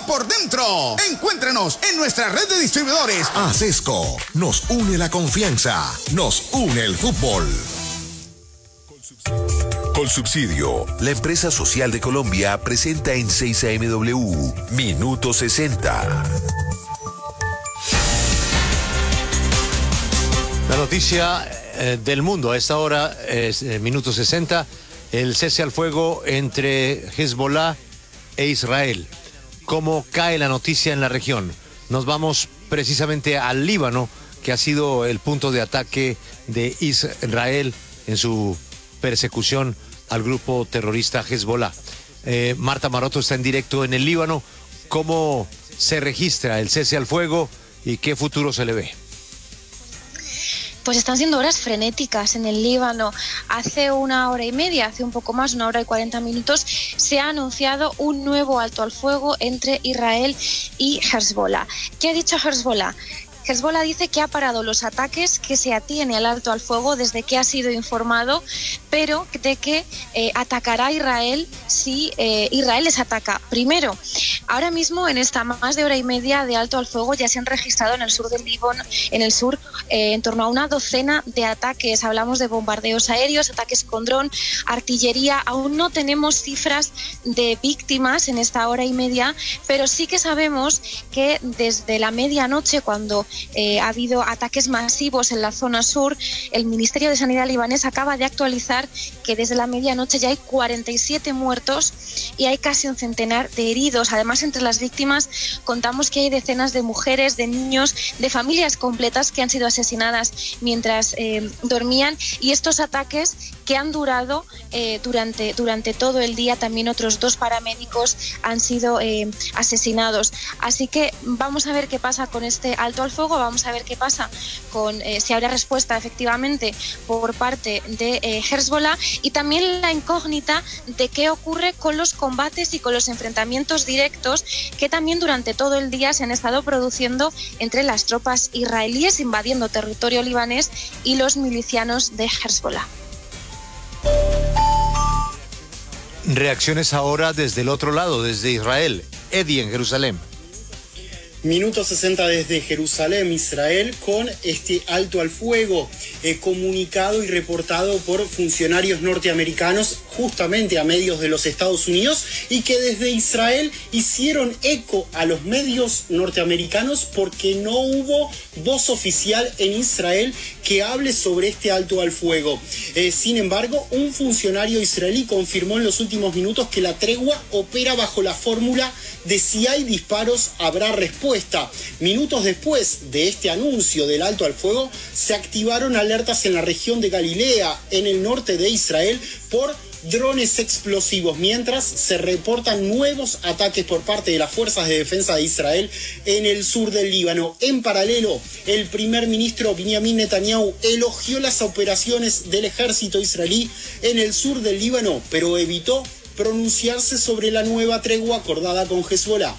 va por dentro. Encuéntranos en nuestra red de distribuidores. Asesco, nos une la confianza, nos une el fútbol. Colsubsidio, la empresa social de Colombia, presenta en 6AMW Minuto 60. La noticia del mundo a esta hora es Minuto 60, el cese al fuego entre Hezbollah e Israel. ¿Cómo cae la noticia en la región? Nos vamos precisamente al Líbano, que ha sido el punto de ataque de Israel en su persecución al grupo terrorista Hezbollah. Marta Maroto está en directo en el Líbano. ¿Cómo se registra el cese al fuego y qué futuro se le ve? Pues están siendo horas frenéticas en el Líbano. Hace una hora y media, hace un poco más, 1 hora y 40 minutos, se ha anunciado un nuevo alto al fuego entre Israel y Hezbollah. ¿Qué ha dicho Hezbollah? Hezbollah dice que ha parado los ataques, que se atiene al alto al fuego desde que ha sido informado, pero de que atacará a Israel si Israel les ataca primero. Ahora mismo, en esta más de hora y media de alto al fuego, ya se han registrado en el sur del Líbano, en torno a una docena de ataques. Hablamos de bombardeos aéreos, ataques con dron, artillería. Aún no tenemos cifras de víctimas en esta hora y media, pero sí que sabemos que desde la medianoche, cuando ha habido ataques masivos en la zona sur, el Ministerio de Sanidad libanés acaba de actualizar que desde la medianoche ya hay 47 muertos y hay casi un centenar de heridos. Además, entre las víctimas contamos que hay decenas de mujeres, de niños, de familias completas que han sido asesinadas mientras dormían, y estos ataques que han durado durante todo el día. También otros 2 paramédicos han sido asesinados. Así que vamos a ver qué pasa con este alto al fuego, vamos a ver qué pasa con si habrá respuesta efectivamente por parte de Hezbollah, y también la incógnita de qué ocurre con los combates y con los enfrentamientos directos que también durante todo el día se han estado produciendo entre las tropas israelíes invadiendo territorio libanés y los milicianos de Hezbollah. Reacciones ahora desde el otro lado, desde Israel. Eddie, en Jerusalén. Minuto 60 desde Jerusalén, Israel, con este alto al fuego comunicado y reportado por funcionarios norteamericanos justamente a medios de los Estados Unidos, y que desde Israel hicieron eco a los medios norteamericanos porque no hubo voz oficial en Israel que hable sobre este alto al fuego. Sin embargo, un funcionario israelí confirmó en los últimos minutos que la tregua opera bajo la fórmula de si hay disparos, habrá respuesta. Minutos después de este anuncio del alto al fuego, se activaron alertas en la región de Galilea, en el norte de Israel, por drones explosivos, mientras se reportan nuevos ataques por parte de las fuerzas de defensa de Israel en el sur del Líbano. En paralelo, el primer ministro Benjamin Netanyahu elogió las operaciones del ejército israelí en el sur del Líbano, pero evitó pronunciarse sobre la nueva tregua acordada con Hezbollah.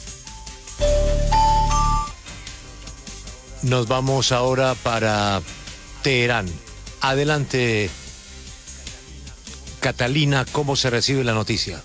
Nos vamos ahora para Teherán. Adelante, Catalina, ¿cómo se recibe la noticia?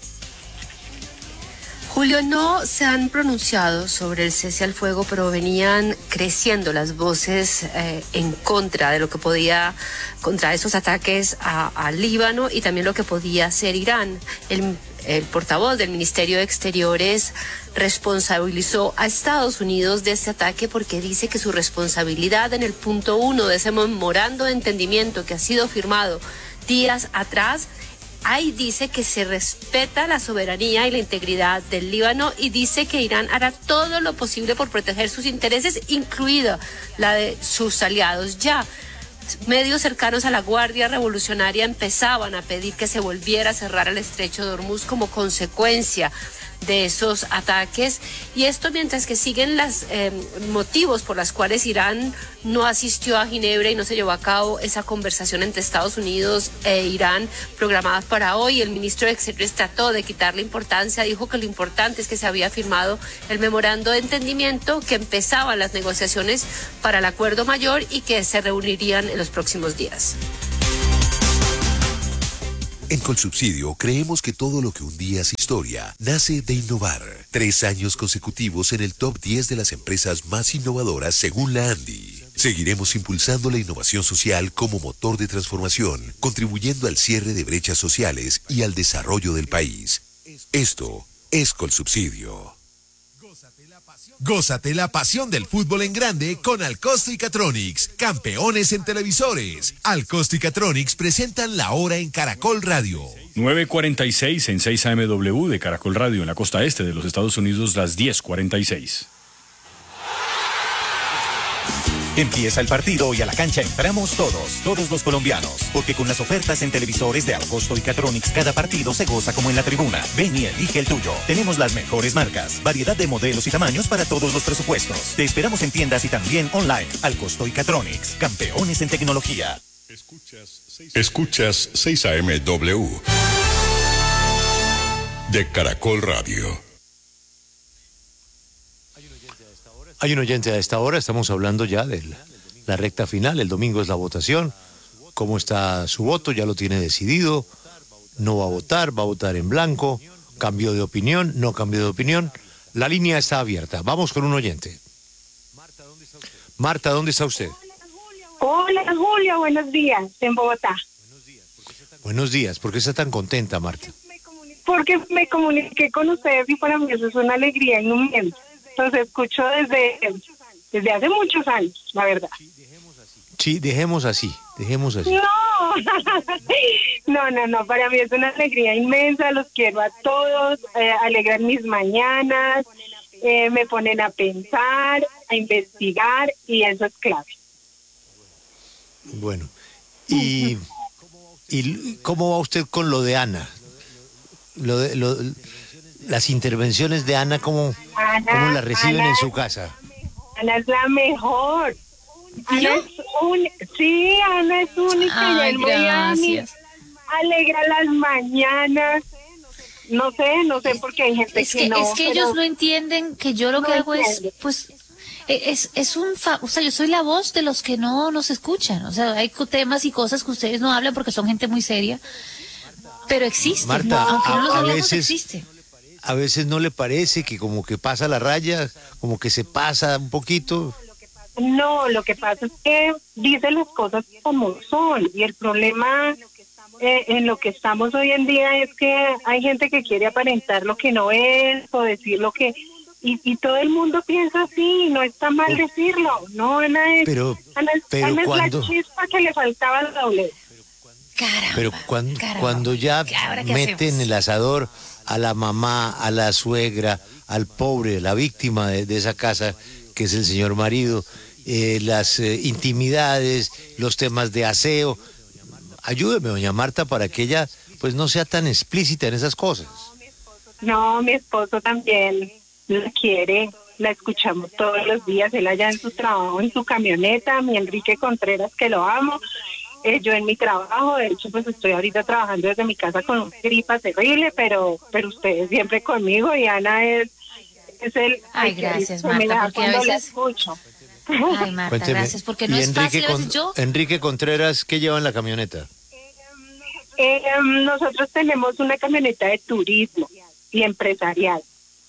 Julio, no se han pronunciado sobre el cese al fuego, pero venían creciendo las voces en contra de lo que podía, contra esos ataques al Líbano y también lo que podía hacer Irán. El portavoz del Ministerio de Exteriores responsabilizó a Estados Unidos de este ataque porque dice que su responsabilidad en el punto 1 de ese memorando de entendimiento que ha sido firmado días atrás, ahí dice que se respeta la soberanía y la integridad del Líbano, y dice que Irán hará todo lo posible por proteger sus intereses, incluida la de sus aliados. Ya medios cercanos a la Guardia Revolucionaria empezaban a pedir que se volviera a cerrar el estrecho de Hormuz como consecuencia de esos ataques, y esto mientras que siguen los motivos por los cuales Irán no asistió a Ginebra y no se llevó a cabo esa conversación entre Estados Unidos e Irán programada para hoy. El ministro de Exteriores trató de quitarle importancia, dijo que lo importante es que se había firmado el memorando de entendimiento, que empezaban las negociaciones para el acuerdo mayor y que se reunirían en los próximos días. En Colsubsidio creemos que todo lo que un día es historia nace de innovar. 3 años consecutivos en el top 10 de las empresas más innovadoras según la ANDI. Seguiremos impulsando la innovación social como motor de transformación, contribuyendo al cierre de brechas sociales y al desarrollo del país. Esto es Colsubsidio. Gózate la pasión del fútbol en grande con Alcosto y Catronics, campeones en televisores. Alcosto y Catronics presentan La Hora en Caracol Radio. 9:46 en 6 AMW de Caracol Radio en la costa este de los Estados Unidos, las 10:46. Empieza el partido y a la cancha entramos todos los colombianos, porque con las ofertas en televisores de Alcosto y Catronics cada partido se goza como en la tribuna. Ven y elige el tuyo. Tenemos las mejores marcas, variedad de modelos y tamaños para todos los presupuestos. Te esperamos en tiendas y también online. Alcosto y Catronics, campeones en tecnología. Escuchas 6 AMW de Caracol Radio. Hay un oyente a esta hora, estamos hablando ya de la recta final, el domingo es la votación. ¿Cómo está su voto? ¿Ya lo tiene decidido? ¿No va a votar en blanco? ¿Cambió de opinión? ¿No cambió de opinión? La línea está abierta. Vamos con un oyente. Marta, ¿dónde está usted? Hola, Julio, buenos días, en Bogotá. Buenos días, ¿por qué está tan contenta, Marta? Porque me comuniqué con ustedes y para mí eso es una alegría inmensa. Los escucho desde hace muchos años, la verdad. Sí, dejemos así. No, para mí es una alegría inmensa, los quiero a todos, alegran mis mañanas, me ponen a pensar, a investigar y eso es clave. Bueno, ¿y cómo va usted con lo de Ana? Las intervenciones de Ana, ¿cómo las reciben en su casa? Ana es la mejor. Ana es única. Ay, gracias. Alegra las mañanas. No sé por qué hay gente que no. Es que ellos no entienden que yo lo que hago es, pues, o sea, yo soy la voz de los que no nos escuchan. O sea, hay temas y cosas que ustedes no hablan porque son gente muy seria, pero existe. Marta, aunque no los a hablamos, veces existe. A veces no le parece que como que pasa la raya, como que se pasa un poquito. No, lo que pasa es que dice las cosas como son y el problema en lo que estamos hoy en día es que hay gente que quiere aparentar lo que no es o decir lo que... Y todo el mundo piensa así, no está mal decirlo, no, Ana es, Ana es cuando... la chispa que le faltaba al doble. Caramba, pero cuando ya meten el asador a la mamá, a la suegra, al pobre, la víctima de esa casa, que es el señor marido, las intimidades, los temas de aseo. Ayúdeme, doña Marta, para que ella pues no sea tan explícita en esas cosas. No, mi esposo también la quiere, la escuchamos todos los días, él allá en su trabajo, en su camioneta, mi Enrique Contreras, que lo amo. Yo en mi trabajo, de hecho, pues estoy ahorita trabajando desde mi casa con una gripa terrible, pero ustedes siempre conmigo y Ana es el... Ay, gracias, Marta, porque a veces... la escucho. Ay, Marta, Cuénteme. Gracias, porque no es fácil. A veces yo... Enrique Contreras, ¿qué lleva en la camioneta? Nosotros tenemos una camioneta de turismo y empresarial.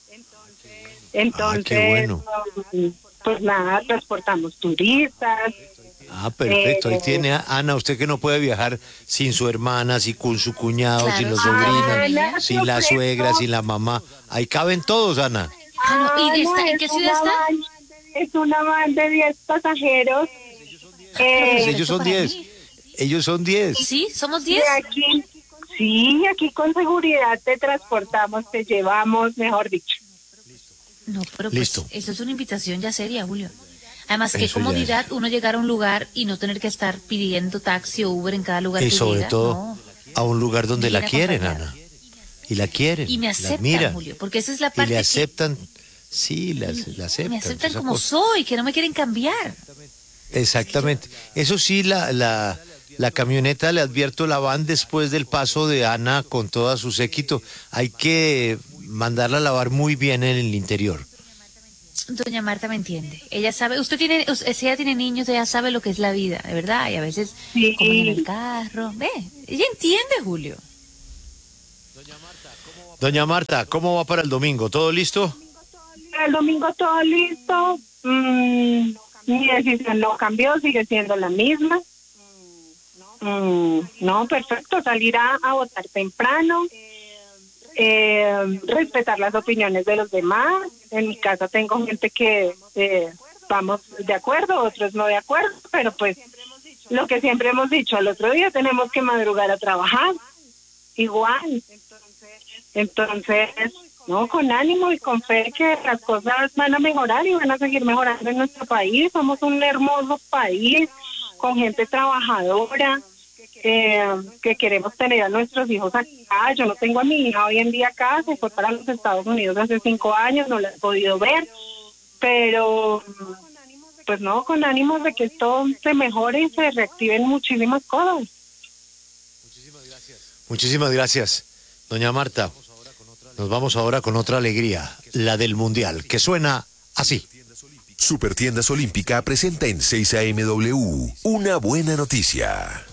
Entonces, qué bueno. Pues nada, transportamos turistas. Perfecto, ahí tiene Ana, usted que no puede viajar sin su hermana, sin con su cuñado, sin los sobrinos, sin la suegra, sin la mamá. Ahí caben todos, Ana. ¿En qué ciudad está? Es una van de 10 pasajeros. Ellos son 10. Ellos son 10. Sí, somos 10. Aquí con seguridad te transportamos, te llevamos, mejor dicho. No, pero Listo. Pues eso es una invitación ya seria, Julio. Además, qué Eso comodidad uno llegar a un lugar y no tener que estar pidiendo taxi o Uber en cada lugar Y que sobre llega. todo No. a un lugar donde Bien la quieren, acompañada. Ana. Y la quieren. Y me la aceptan, admiran, Julio, porque esa es la y parte le que aceptan, sí, la aceptan. me aceptan esa como cosa. soy, que no me quieren cambiar. Exactamente. Eso sí, la camioneta, le advierto, la van después del paso de Ana con toda su séquito. Hay que mandarla a lavar muy bien en el interior. Doña Marta me entiende. Ella sabe, si ella tiene niños, ella sabe lo que es la vida, de verdad. Y a veces comen en el carro. Ve, ella entiende, Julio. Doña Marta, ¿cómo va para el domingo? ¿Todo listo? El domingo todo listo. Mi decisión no cambió, sigue siendo la misma. No, perfecto, salir a votar temprano, respetar las opiniones de los demás. En mi casa tengo gente que vamos de acuerdo, otros no de acuerdo, pero pues lo que siempre hemos dicho, al otro día tenemos que madrugar a trabajar, igual. Entonces, no, con ánimo y con fe que las cosas van a mejorar y van a seguir mejorando en nuestro país. Somos un hermoso país con gente trabajadora, que queremos tener a nuestros hijos acá. Yo no tengo a mi hija hoy en día acá, se fue para los Estados Unidos hace 5 años, no la he podido ver, pero pues no, con ánimos de que esto se mejore y se reactiven muchísimas cosas. Muchísimas gracias, doña Marta. Nos vamos ahora con otra alegría, la del Mundial, que suena así. Supertiendas Olímpica presenta en 6 AM W una buena noticia.